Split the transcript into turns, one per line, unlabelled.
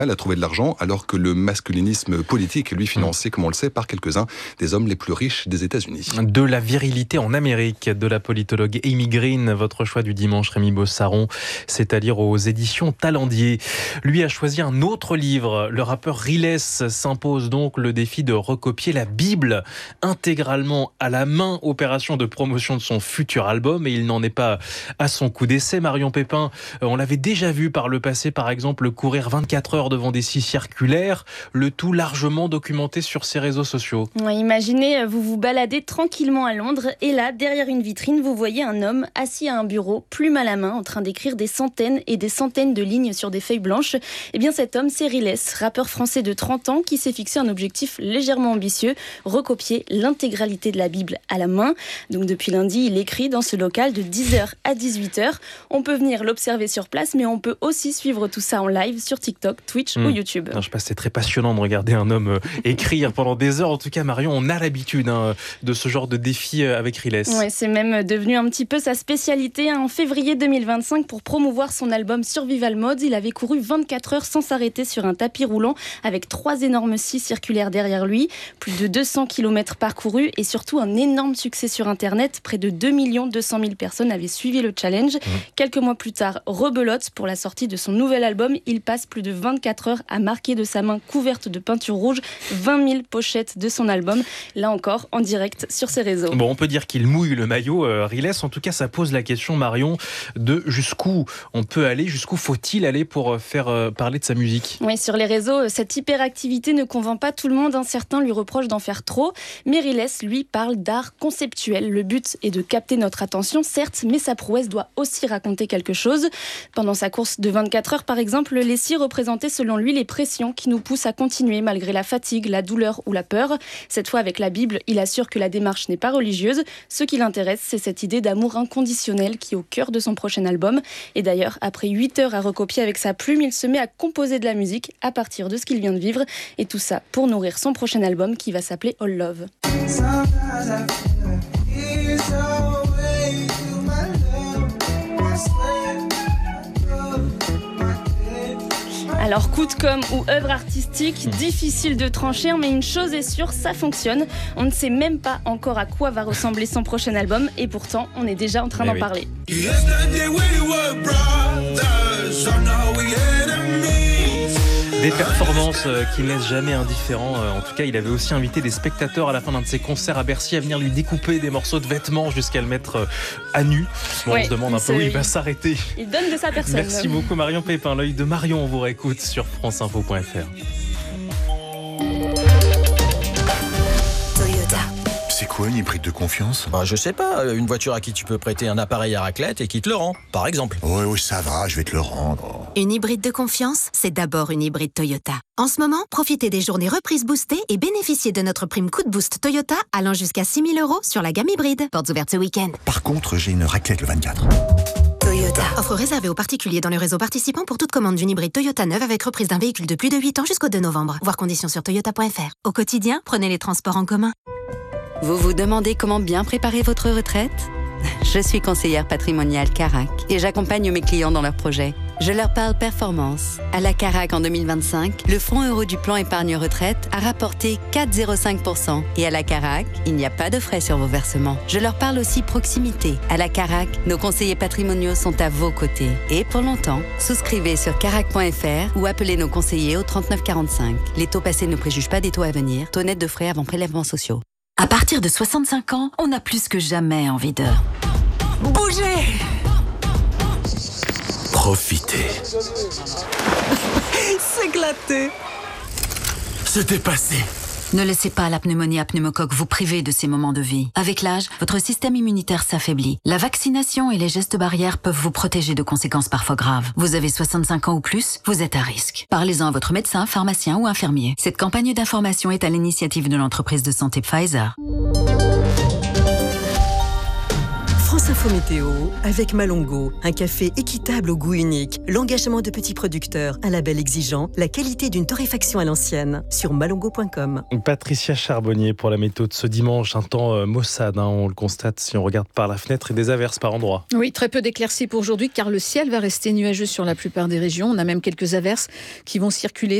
à trouver de l'argent, alors que le masculinisme politique est lui financé, comme on le sait, par quelques-uns des hommes les plus riches des États-Unis.
De la virilité en Amérique, de la politologue Amy Green, votre choix du dimanche, Rémi Bossaron, c'est à lire aux éditions Talendier. Lui a choisi un autre livre. Le rappeur Riles s'impose donc le défi de recopier la Bible intégralement à la main, opération de promotion de son futur album, et il n'en est pas à son coup d'essai. Marion Pépin, on l'avait déjà vu par le passé, par exemple, courir 24 heures devant des scies circulaires, le tout largement documenté sur ses réseaux sociaux.
Ouais, imaginez, vous vous baladez tranquillement à Londres et là, derrière une vitrine, vous voyez un homme assis à un bureau, plume à la main, en train d'écrire des centaines et des centaines de lignes sur des feuilles blanches. Eh bien cet homme, c'est Riles, rappeur français de 30 ans qui s'est fixé un objectif légèrement ambitieux, recopier l'intégralité de la Bible à la main. Donc depuis lundi, il écrit dans ce local de 10h à 18h. On peut venir l'observer sur place, mais on peut aussi suivre tout ça en live sur TikTok, Twitch ou YouTube.
Non, je pense que c'est très passionnant de regarder un homme écrire pendant des heures. En tout cas, Marion, on a l'habitude de ce genre de défi avec Riles.
Ouais, c'est même devenu un petit peu sa spécialité. En février 2025, pour promouvoir son album Survival Mode, il avait couru 24 heures sans s'arrêter sur un tapis roulant avec 3 énormes scies circulaires derrière lui, plus de 200 km parcourus et surtout un énorme succès sur Internet. Près de 2 200 000 personnes avaient suivi le challenge. Quelques mois plus tard, rebelote, pour la sortie de son nouvel album, il passe plus de 24 heures à marquer de sa main couverte de peinture rouge 20 000 pochettes de son album, là encore en direct sur ses réseaux.
Bon, on peut dire qu'il mouille le maillot, Riles. En tout cas, ça pose la question, Marion, de jusqu'où on peut aller, jusqu'où faut-il aller pour faire parler de sa musique.
Oui, sur les réseaux, cette hyperactivité ne convainc pas tout le monde. Certains lui reprochent d'en faire trop. Mais Riles, lui, parle d'art conceptuel. Le but est de capter notre attention, certes, mais sa prouesse doit aussi raconter quelque chose. Pendant sa course de 24 heures, par exemple, les scies représentaient selon lui les pressions qui nous poussent à continuer malgré la fatigue, la douleur ou la peur. Cette fois, avec la Bible, il assure que la démarche n'est pas religieuse. Ce qui l'intéresse, c'est cette idée d'amour inconditionnel qui est au cœur de son prochain album. Et d'ailleurs, après 8 heures à recopier avec sa plume, il se met à composer de la musique à partir de ce qu'il vient de vivre. Et tout ça pour nourrir son prochain album qui va s'appeler All Love. Alors, coup de com' ou œuvre artistique, difficile de trancher, mais une chose est sûre, ça fonctionne. On ne sait même pas encore à quoi va ressembler son prochain album, et pourtant, on est déjà en train d'en parler.
Des performances qui ne laissent jamais indifférent. En tout cas, il avait aussi invité des spectateurs à la fin d'un de ses concerts à Bercy à venir lui découper des morceaux de vêtements jusqu'à le mettre à nu. Bon, on se demande un peu où il va s'arrêter.
Il donne de sa personne.
Merci beaucoup Marion Pépin. L'œil de Marion, on vous réécoute sur franceinfo.fr.
C'est quoi une hybride de confiance ?
Je sais pas, une voiture à qui tu peux prêter un appareil à raclette et qui te le rend, par exemple.
Oui, ça va, je vais te le rendre.
Une hybride de confiance, c'est d'abord une hybride Toyota. En ce moment, profitez des journées reprises boostées et bénéficiez de notre prime coup de boost Toyota allant jusqu'à 6 000 € sur la gamme hybride. Portes ouvertes ce week-end.
Par contre, j'ai une raclette le 24.
Toyota. Offre réservée aux particuliers dans le réseau participant pour toute commande d'une hybride Toyota neuve avec reprise d'un véhicule de plus de 8 ans jusqu'au 2 novembre. Voir conditions sur toyota.fr. Au quotidien, prenez les transports en commun.
Vous vous demandez comment bien préparer votre retraite ? Je suis conseillère patrimoniale Carac et j'accompagne mes clients dans leurs projets. Je leur parle performance. À la Carac en 2025, le fonds euro du plan épargne retraite a rapporté 4,05%. Et à la Carac, il n'y a pas de frais sur vos versements. Je leur parle aussi proximité. À la Carac, nos conseillers patrimoniaux sont à vos côtés. Et pour longtemps, souscrivez sur carac.fr ou appelez nos conseillers au 39 45. Les taux passés ne préjugent pas des taux à venir. Taux net de frais avant prélèvements sociaux.
À partir de 65 ans, on a plus que jamais envie de bouger.
Profiter.
S'éclater.
Se dépasser.
Ne laissez pas la pneumonie à pneumocoque vous priver de ces moments de vie. Avec l'âge, votre système immunitaire s'affaiblit. La vaccination et les gestes barrières peuvent vous protéger de conséquences parfois graves. Vous avez 65 ans ou plus, vous êtes à risque. Parlez-en à votre médecin, pharmacien ou infirmier. Cette campagne d'information est à l'initiative de l'entreprise de santé Pfizer.
France info météo avec Malongo, un café équitable au goût unique, l'engagement de petits producteurs, un label exigeant, la qualité d'une torréfaction à l'ancienne, sur malongo.com.
Patricia Charbonnier pour la météo de ce dimanche, un temps maussade, on le constate si on regarde par la fenêtre, et des averses par endroits.
Oui, très peu d'éclaircies pour aujourd'hui car le ciel va rester nuageux sur la plupart des régions. On a même quelques averses qui vont circuler